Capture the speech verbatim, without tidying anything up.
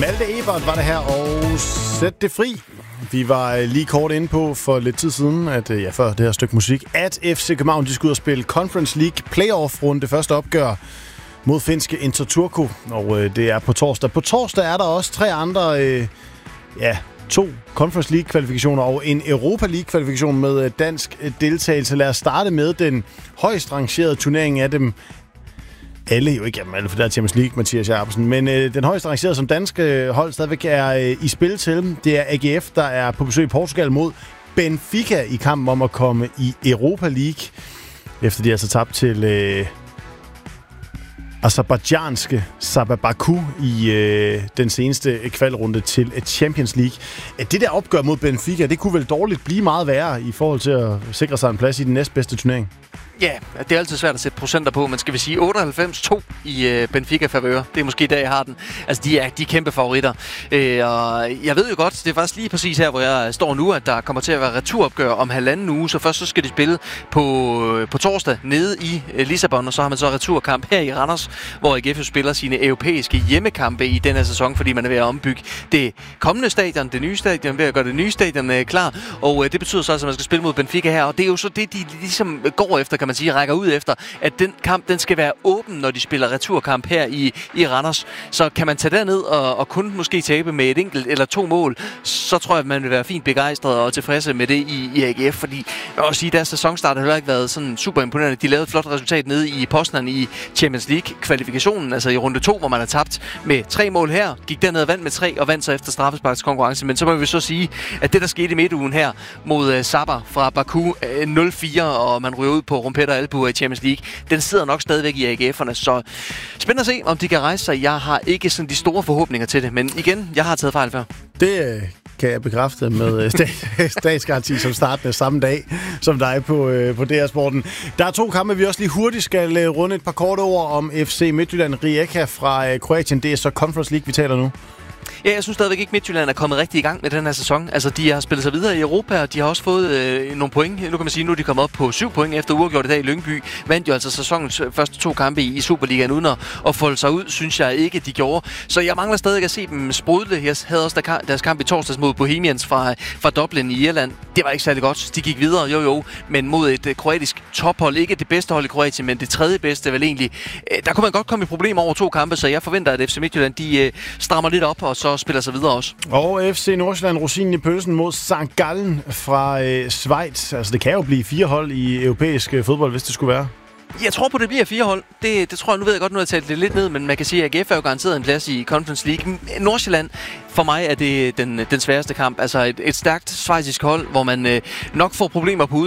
Malte Ebert var det her, og Sæt det fri. Vi var lige kort inde på for lidt tid siden, at ja, før det her stykke musik, at F C København de skulle ud og spille Conference League playoff-runde, første opgør mod finske Inter Turku, og øh, det er på torsdag. På torsdag er der også tre andre, øh, ja, to Conference League-kvalifikationer og en Europa League-kvalifikation med øh, dansk øh, deltagelse. Lad os starte med den højst rangerede turnering af dem. Alle, jo ikke jamen, alle, for der er Champions League, Mathias Jacobsen, men øh, den højst rangerede som danske øh, hold stadigvæk er øh, i spil til. Det er A G F, der er på besøg i Portugal mod Benfica i kampen om at komme i Europa League, efter de altså tabt til øh, aserbajdsjanske Sabah Baku i øh, den seneste kvalrunde til Champions League. Det der opgør mod Benfica, det kunne vel dårligt blive meget værre i forhold til at sikre sig en plads i den næstbedste turnering. Ja, det er altid svært at sætte procenter på, men skal vi sige otteoghalvfems to i øh, Benfica-favør? Det er måske der, jeg har den. Altså, de er, de er kæmpe favoritter. Øh, og jeg ved jo godt, det er faktisk lige præcis her, hvor jeg står nu, at der kommer til at være returopgør om halvanden uge. Så først så skal de spille på, på torsdag nede i øh, Lissabon, og så har man så returkamp her i Randers, hvor A G F spiller sine europæiske hjemmekampe i denne sæson, fordi man er ved at ombygge det kommende stadion, det nye stadion, ved at gøre det nye stadion øh, klar. Og øh, det betyder så, at man skal spille mod Benfica her, og det er jo så det, de ligesom går efter, kan man sige, rækker ud efter, at den kamp, den skal være åben, når de spiller returkamp her i, i Randers. Så kan man tage derned og, og kun måske tabe med et enkelt eller to mål, så tror jeg, at man vil være fint begejstret og tilfredse med det i, i A G F, fordi jeg vil sige, deres sæsonstart har heller ikke været sådan super imponerende. De lavede et flot resultat nede i Poznan i Champions League-kvalifikationen, altså i runde to, hvor man har tabt med tre mål her, gik derned og vandt med tre, og vandt så efter straffesparkskonkurrence. Men så må vi så sige, at det, der skete i midtugen her mod uh, Sabah fra Baku uh, nul fire, og man ryger ud på rumpetter albuer i Champions League, den sidder nok stadigvæk i A G F'erne, så spændende at se, om de kan rejse sig. Jeg har ikke sådan de store forhåbninger til det, men igen, jeg har taget fejl før. Det øh, kan jeg bekræfte med st- statsgaranti som startende samme dag som dig på, øh, på D R-sporten. Der er to kampe, vi også lige hurtigt skal øh, runde et par korte ord om F C Midtjylland Rijeka fra øh, Kroatien. Det er så Conference League, vi taler nu. Ja, jeg synes stadigvæk ikke, Midtjylland er kommet rigtig i gang med den her sæson. Altså, de har spillet sig videre i Europa, og de har også fået øh, nogle point. Nu kan man sige, nu er de kommet op på syv point efter uafgjort i dag i Lyngby. Vandt jo altså sæsonens første to kampe i, i Superligaen uden at, at folde sig ud, synes jeg ikke, de gjorde. Så jeg mangler stadig at se dem sprudle. Jeg havde også der, deres kamp i torsdags mod Bohemians fra, fra Dublin i Irland. Det var ikke særlig godt. De gik videre, jo jo, men mod et uh, kroatisk tophold. Ikke det bedste hold i Kroatien, men det tredje bedste vel egentlig. Uh, der kunne man godt komme i problemer over to kampe, så jeg forventer, at F C Midtjylland de uh, strammer lidt op, og så spiller sig videre også. Og F C Nordsjælland rosinen i pølsen mod Sankt Gallen fra øh, Schweiz. Altså, det kan jo blive fire hold i europæisk øh, fodbold, hvis det skulle være. Jeg tror på, det bliver fire hold. Det, det tror jeg, nu ved jeg godt, nu har jeg talt det lidt ned, men man kan sige, at A G F er jo garanteret en plads i Conference League. Nordsjælland, for mig er det den, den sværeste kamp. Altså et, et stærkt schweizisk hold, hvor man øh, nok får problemer på